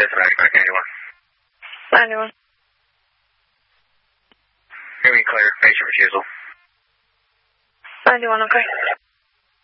Dispatch, back 91. 91. Give me clear, patient refusal. 91, okay.